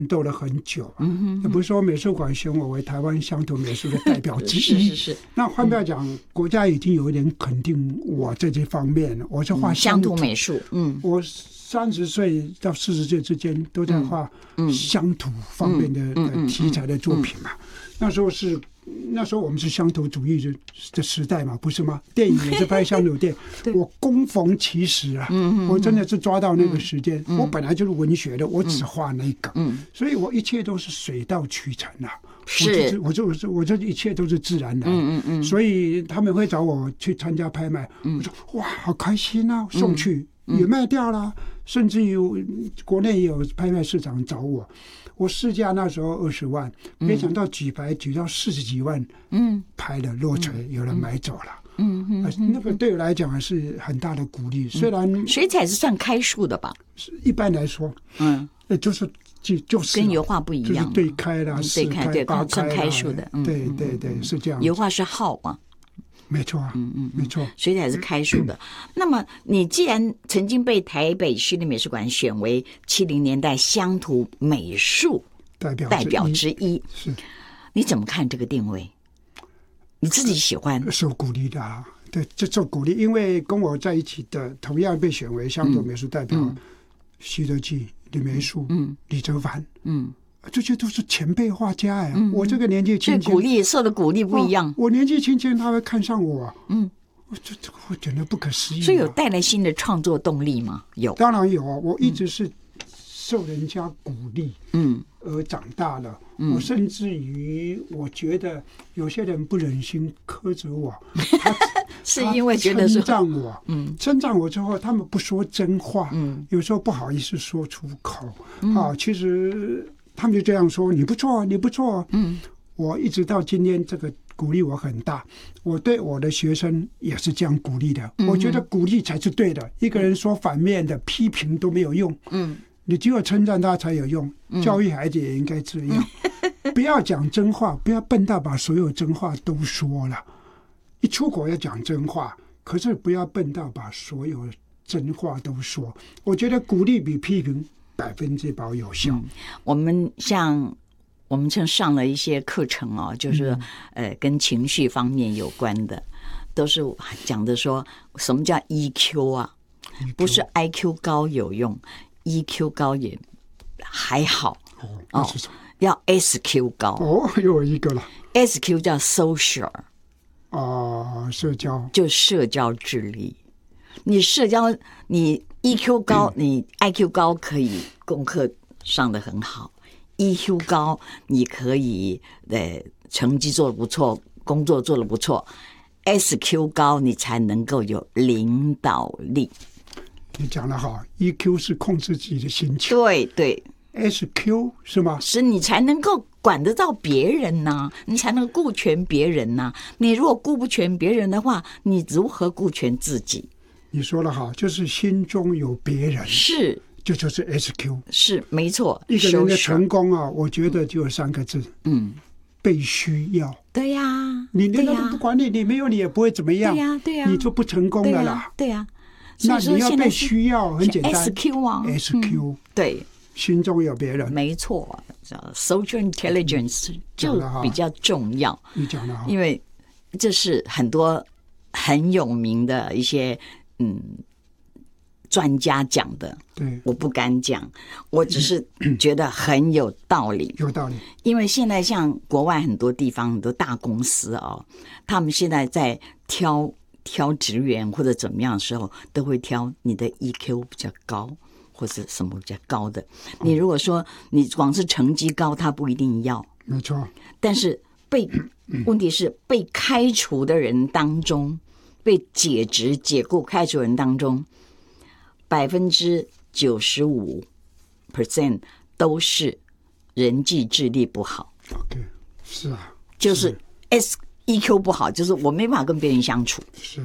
斗了很久，也不是说美术馆选我为台湾乡土美术的代表之一。 是。 那换不要讲，国家已经有一点肯定我这方面了。我是画乡土美术， 我30岁到40岁之间都在画乡土方面的题材的作品嘛。那时候我们是乡土主义的时代嘛，不是吗？电影也是拍乡土电影，我恭逢其时啊，我真的是抓到那个时间。我本来就是文学的，我只画那个，所以我一切都是水到渠成啊。我这一切都是自然来，所以他们会找我去参加拍卖，我说哇，好开心啊，送去也卖掉了，甚至于国内也有拍卖市场找我。我市价那时候20万，没想到举牌举到40几万，拍了落锤，有人买走了。那个对我来讲还是很大的鼓励。虽然水彩是算开数的吧？ 一般来说，就是跟油画不一样， 就是对开啦， 对开对 8开算开数的， 对，是这样。 油画是号嘛？ 没错啊，没错， 水彩是开数的。那么你既然曾经被台北市立美术馆选为70年代乡土美术代表之一， 是， 你怎么看这个定位？你自己喜欢？ 受鼓励的啊，对，这受鼓励，因为跟我在一起的同样被选为乡土美术代表，徐德记、李梅树、李泽藩，这些都是前辈画家哎，我这个年纪轻轻， 受的鼓励不一样。 我年纪轻轻，他会看上我，我觉得不可思议。 所以有带来新的创作动力吗？有， 当然有啊，我一直是受人家鼓励，而长大了。我甚至于我觉得有些人不忍心苛责我， 是因为觉得称赞我，称赞我之后，他们不说真话，有时候不好意思说出口，其实他们就这样说，你不错，你不错，我一直到今天，这个鼓励我很大。我对我的学生也是这样鼓励的，我觉得鼓励才是对的。一个人说反面的批评都没有用，你只有称赞他才有用。教育孩子也应该这样，不要讲真话，不要笨到把所有真话都说了。一出口要讲真话，可是不要笨到把所有真话都说。我觉得鼓励比批评100%有效。 我们正上了一些课程哦，就是跟情绪方面有关的，都是讲的说什么叫 EQ 啊，不是 IQ 高有用，EQ 高也还好要 SQ 高又有一个了。 SQ 叫 social 社交， 就社交智力。你社交，你 EQ 高，你 IQ 高可以功课上得很好，EQ 高你可以成绩做得不错，工作做得不错， SQ 高你才能够有领导力。 你讲得好， EQ 是控制自己的心情， 对 SQ 是吗？ 是你才能够管得到别人呐，你才能顾全别人呐。你如果顾不全别人的话，你如何顾全自己？ 你说得好，就是心中有别人， 是， 就是 SQ， 是没错。 一个人的成功啊，我觉得就有3个字，被需要。 对呀， 你连都不管你没有你也不会怎么样， 对呀， 你就不成功了啦。 对呀， 那你要被需要，很简单 ，SQ 啊 ，SQ， 对。 心中有别人， 没错， social intelligence 就比较重要。 你讲得好， 因为这是很多很有名的一些专家讲的， 对， 我不敢讲，我只是觉得很有道理， 有道理。 因为现在像国外很多地方很多大公司他们现在在挑职员或者怎么样的时候，都会挑你的 EQ 比较高。或者什么比较高的，你如果说你光是成绩高，他不一定要， 没错。但是问题是被开除的人当中，被解职解雇开除人当中，95% 都是人际智力不好。 OK， 是啊， 就是 EQ 不好，就是我没办法跟别人相处， 是，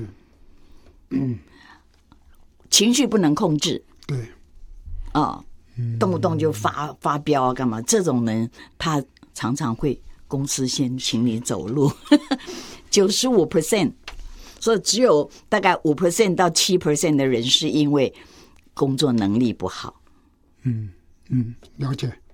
情绪不能控制， 对。 动不动就发飙啊，干嘛？这种人他常常会公司先请你走路，95%，所以只有大概5%到7% 的人是因为工作能力不好。 了解。